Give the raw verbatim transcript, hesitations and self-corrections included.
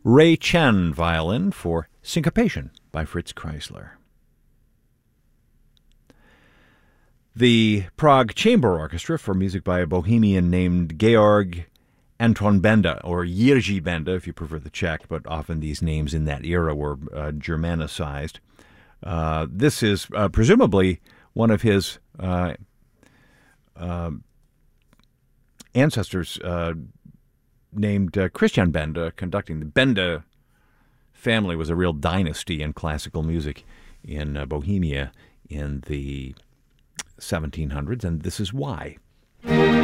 Ray Chen violin for Syncopation by Fritz Kreisler. The Prague Chamber Orchestra for music by a Bohemian named Georg Anton Benda, or Jiří Benda if you prefer the Czech, but often these names in that era were uh, Germanicized. Uh, this is uh, presumably one of his uh, uh, ancestors uh, named uh, Christian Benda, conducting. The Benda family was a real dynasty in classical music in uh, Bohemia in the seventeen hundreds, and this is why.